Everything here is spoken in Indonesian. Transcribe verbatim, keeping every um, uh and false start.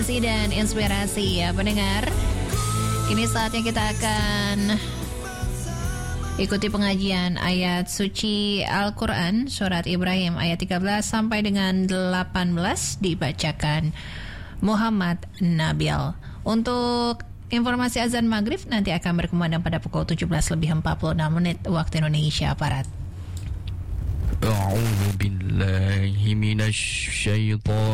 motivasi dan inspirasi ya pendengar. Kini saatnya kita akan ikuti pengajian ayat suci Al-Quran Surat Ibrahim ayat tiga belas sampai dengan delapan belas dibacakan Muhammad Nabil. Untuk informasi azan maghrib nanti akan berkumandang pada pukul tujuh belas lebih empat puluh enam menit waktu Indonesia Barat. A'udzu billahi minasy syaithanir